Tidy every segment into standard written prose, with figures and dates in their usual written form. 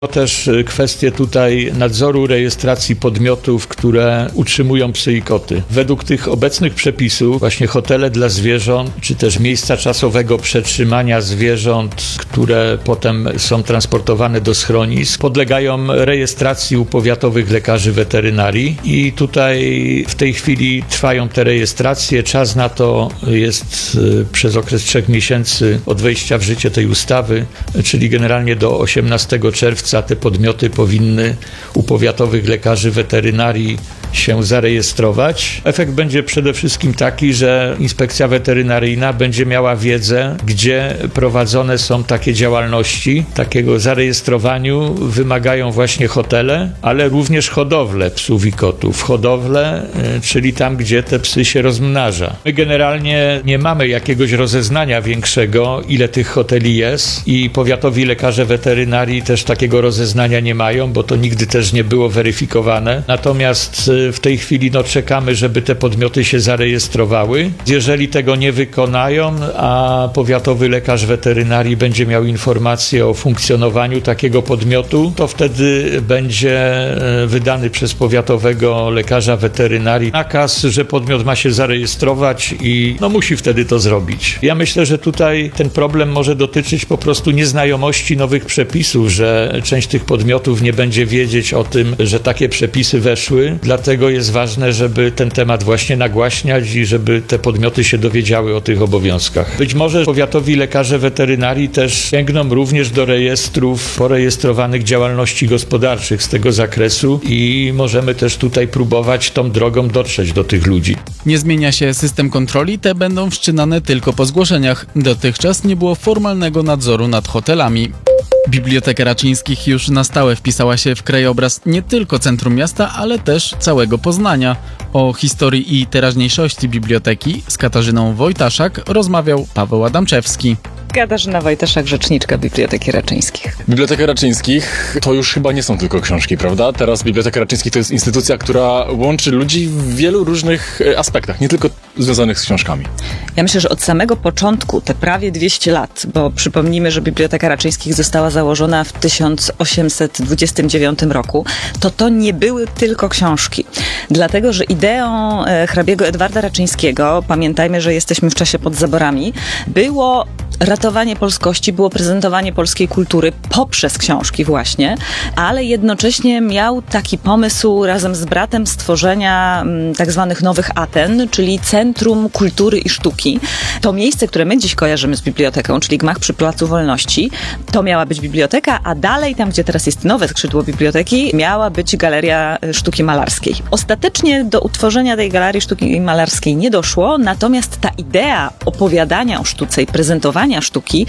Też kwestie tutaj nadzoru rejestracji podmiotów, które utrzymują psy i koty. Według tych obecnych przepisów właśnie hotele dla zwierząt, czy też miejsca czasowego przetrzymania zwierząt, które potem są transportowane do schronisk, podlegają rejestracji u powiatowych lekarzy weterynarii i tutaj w tej chwili trwają te rejestracje. Czas na to jest przez okres 3 miesięcy od wejścia w życie tej ustawy, czyli generalnie do 18 czerwca te podmioty powinny u powiatowych lekarzy weterynarii się zarejestrować. Efekt będzie przede wszystkim taki, że inspekcja weterynaryjna będzie miała wiedzę, gdzie prowadzone są takie działalności. Takiego zarejestrowaniu wymagają właśnie hotele, ale również hodowle psów i kotów. Hodowle, czyli tam, gdzie te psy się rozmnaża. My generalnie nie mamy jakiegoś rozeznania większego, ile tych hoteli jest i powiatowi lekarze weterynarii też takiego rozeznania nie mają, bo to nigdy też nie było weryfikowane. Natomiast w tej chwili czekamy, żeby te podmioty się zarejestrowały. Jeżeli tego nie wykonają, a powiatowy lekarz weterynarii będzie miał informację o funkcjonowaniu takiego podmiotu, to wtedy będzie wydany przez powiatowego lekarza weterynarii nakaz, że podmiot ma się zarejestrować i musi wtedy to zrobić. Ja myślę, że tutaj ten problem może dotyczyć po prostu nieznajomości nowych przepisów, że część tych podmiotów nie będzie wiedzieć o tym, że takie przepisy weszły. Dlatego jest ważne, żeby ten temat właśnie nagłaśniać i żeby te podmioty się dowiedziały o tych obowiązkach. Być może powiatowi lekarze weterynarii też sięgną również do rejestrów porejestrowanych działalności gospodarczych z tego zakresu i możemy też tutaj próbować tą drogą dotrzeć do tych ludzi. Nie zmienia się system kontroli, te będą wszczynane tylko po zgłoszeniach. Dotychczas nie było formalnego nadzoru nad hotelami. Biblioteka Raczyńskich już na stałe wpisała się w krajobraz nie tylko centrum miasta, ale też całego Poznania. O historii i teraźniejszości biblioteki z Katarzyną Wojtaszak rozmawiał Paweł Adamczewski. Katarzyna Wojtaszak, rzeczniczka Biblioteki Raczyńskich. Biblioteka Raczyńskich to już chyba nie są tylko książki, prawda? Teraz Biblioteka Raczyńskich to jest instytucja, która łączy ludzi w wielu różnych aspektach, nie tylko związanych z książkami. Ja myślę, że od samego początku, te prawie 200 lat, bo przypomnijmy, że Biblioteka Raczyńskich została założona w 1829 roku, to nie były tylko książki. Dlatego, że ideą hrabiego Edwarda Raczyńskiego, pamiętajmy, że jesteśmy w czasie pod zaborami, było ratowanie polskości, było prezentowanie polskiej kultury poprzez książki właśnie, ale jednocześnie miał taki pomysł razem z bratem stworzenia tak zwanych nowych Aten, czyli Centrum Kultury i Sztuki. To miejsce, które my dziś kojarzymy z biblioteką, czyli gmach przy Placu Wolności, to miała być biblioteka, a dalej, tam gdzie teraz jest nowe skrzydło biblioteki, miała być Galeria Sztuki Malarskiej. Ostatecznie do utworzenia tej Galerii Sztuki Malarskiej nie doszło, natomiast ta idea opowiadania o sztuce i prezentowania sztuki,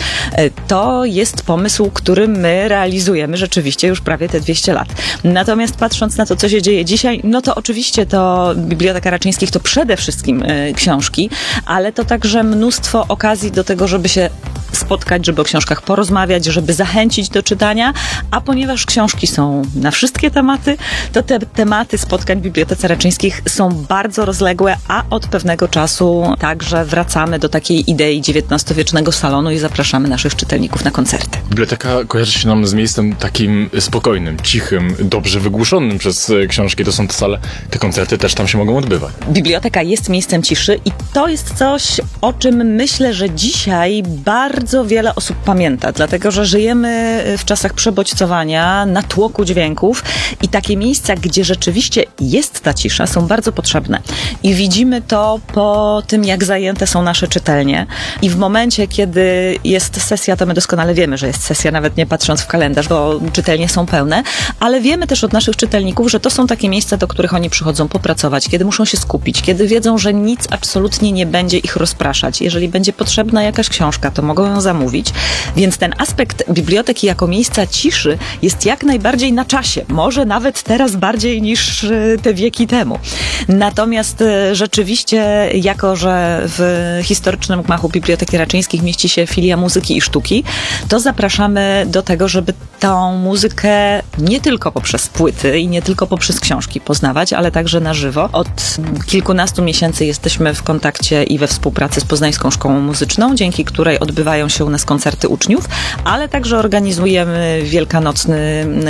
to jest pomysł, który my realizujemy rzeczywiście już prawie te 200 lat. Natomiast patrząc na to, co się dzieje dzisiaj, to oczywiście to Biblioteka Raczyńskich to przede wszystkim książki, ale to także mnóstwo okazji do tego, żeby się spotkać, żeby o książkach porozmawiać, żeby zachęcić do czytania, a ponieważ książki są na wszystkie tematy, to te tematy spotkań w Bibliotece Raczyńskich są bardzo rozległe, a od pewnego czasu także wracamy do takiej idei XIX-wiecznego salonu i zapraszamy naszych czytelników na koncerty. Biblioteka kojarzy się nam z miejscem takim spokojnym, cichym, dobrze wygłuszonym przez książki. To są te sale, te koncerty też tam się mogą odbywać. Biblioteka jest miejscem ciszy i to jest coś, o czym myślę, że dzisiaj bardzo wiele osób pamięta, dlatego że żyjemy w czasach przebodźcowania, natłoku dźwięków i takie miejsca, gdzie rzeczywiście jest ta cisza, są bardzo potrzebne. I widzimy to po tym, jak zajęte są nasze czytelnie. I w momencie, kiedy jest sesja, to my doskonale wiemy, że jest sesja, nawet nie patrząc w kalendarz, bo czytelnie są pełne, ale wiemy też od naszych czytelników, że to są takie miejsca, do których oni przychodzą popracować, kiedy muszą się skupić, kiedy wiedzą, że nic absolutnie nie będzie ich rozpraszać. Jeżeli będzie potrzebna jakaś książka, to mogą ją zamówić. Więc ten aspekt biblioteki jako miejsca ciszy jest jak najbardziej na czasie. Może nawet teraz bardziej niż te wieki temu. Natomiast rzeczywiście, jako że w historycznym gmachu Biblioteki Raczyńskich mieści się filia muzyki i sztuki, to zapraszamy do tego, żeby tą muzykę nie tylko poprzez płyty i nie tylko poprzez książki poznawać, ale także na żywo. Od kilkunastu miesięcy jesteśmy w kontakcie i we współpracy z Poznańską Szkołą Muzyczną, dzięki której odbywają się u nas koncerty uczniów, ale także organizujemy wielkanocny